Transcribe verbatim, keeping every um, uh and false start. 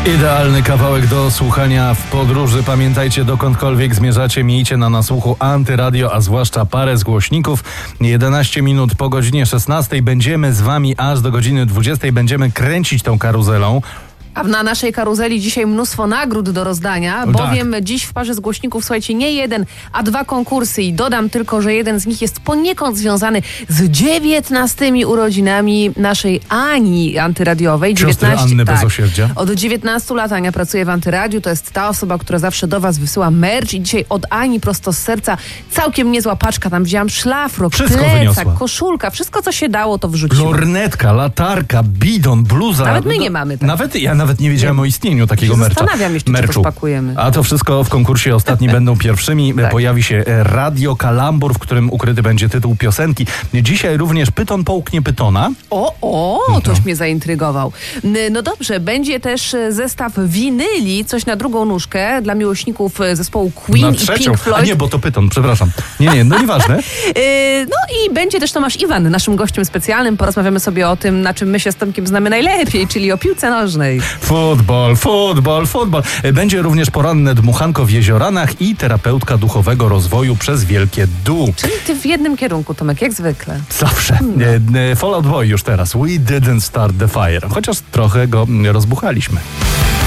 Idealny kawałek do słuchania w podróży. Pamiętajcie, dokądkolwiek zmierzacie, miejcie na nasłuchu Antyradio, a zwłaszcza parę z głośników. jedenaście minut po godzinie szesnastej będziemy z wami aż do godziny dwudziestej. Będziemy kręcić tą karuzelą. A na naszej karuzeli dzisiaj mnóstwo nagród do rozdania, bowiem tak. Dziś w parze z głośników, słuchajcie, nie jeden, a dwa konkursy i dodam tylko, że jeden z nich jest poniekąd związany z dziewiętnastymi urodzinami naszej Ani antyradiowej. Siostry Anny tak. Bezosierdzia. Od dziewiętnastu lat Ania pracuje w Antyradiu, to jest ta osoba, która zawsze do was wysyła merch i dzisiaj od Ani prosto z serca całkiem niezła paczka, tam wzięłam szlafrok, wszystko plecak, wyniosła. Koszulka, wszystko co się dało to wrzuciłam. Lornetka, latarka, bidon, bluza. Nawet my nie mamy tak. Nawet ja nawet nie wiedziałem nie. o istnieniu takiego mercza. Zastanawiam jeszcze, merczu. czy to spakujemy. A to wszystko w konkursie Ostatni będą pierwszymi. Tak. Pojawi się Radio Kalambur, w którym ukryty będzie tytuł piosenki. Dzisiaj również Pyton połknie pytona. O, o, no. toś mnie zaintrygował. No dobrze, będzie też zestaw winyli, coś na drugą nóżkę dla miłośników zespołu Queen na i trzecią. Pink Floyd. A nie, bo to Pyton, przepraszam. Nie, nie, no nieważne. No i będzie też Tomasz Iwan, naszym gościem specjalnym. Porozmawiamy sobie o tym, na czym my się z Tomkiem znamy najlepiej, czyli o piłce nożnej. Futbol, futbol, futbol. Będzie również poranne dmuchanko w Jezioranach i terapeutka duchowego rozwoju przez Wielkie Dół. Czyli ty w jednym kierunku, Tomek, jak zwykle. Zawsze. No. Fall Out Boy już teraz. We didn't start the fire. Chociaż trochę go rozbuchaliśmy.